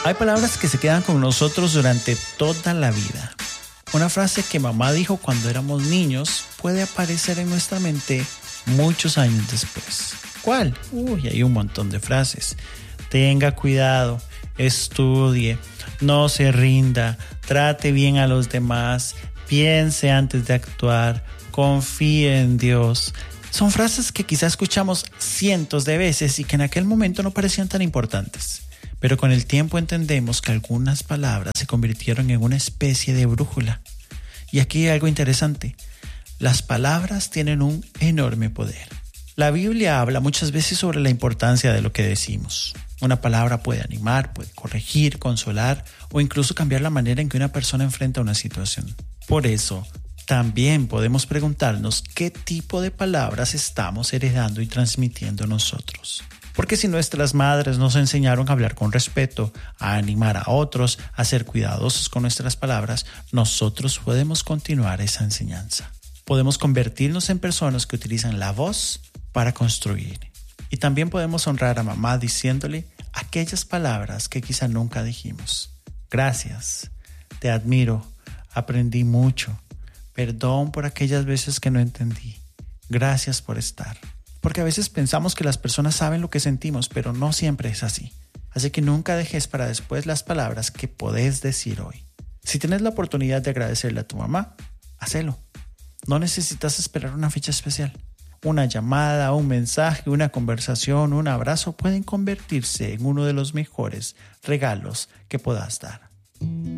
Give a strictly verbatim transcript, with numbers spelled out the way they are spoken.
Hay palabras que se quedan con nosotros durante toda la vida. Una frase que mamá dijo cuando éramos niños puede aparecer en nuestra mente muchos años después. ¿Cuál? Uy, hay un montón de frases. Tenga cuidado, estudie, no se rinda, trate bien a los demás, piense antes de actuar, confíe en Dios. Son frases que quizás escuchamos cientos de veces y que en aquel momento no parecían tan importantes. Pero con el tiempo entendemos que algunas palabras se convirtieron en una especie de brújula. Y aquí hay algo interesante. Las palabras tienen un enorme poder. La Biblia habla muchas veces sobre la importancia de lo que decimos. Una palabra puede animar, puede corregir, consolar o incluso cambiar la manera en que una persona enfrenta una situación. Por eso, también podemos preguntarnos qué tipo de palabras estamos heredando y transmitiendo nosotros. Porque si nuestras madres nos enseñaron a hablar con respeto, a animar a otros, a ser cuidadosos con nuestras palabras, nosotros podemos continuar esa enseñanza. Podemos convertirnos en personas que utilizan la voz para construir. Y también podemos honrar a mamá diciéndole aquellas palabras que quizá nunca dijimos. Gracias, te admiro, aprendí mucho. Perdón por aquellas veces que no entendí. Gracias por estar. Porque a veces pensamos que las personas saben lo que sentimos, pero no siempre es así. Así que nunca dejes para después las palabras que podés decir hoy. Si tienes la oportunidad de agradecerle a tu mamá, hacelo. No necesitas esperar una fecha especial. Una llamada, un mensaje, una conversación, un abrazo pueden convertirse en uno de los mejores regalos que puedas dar.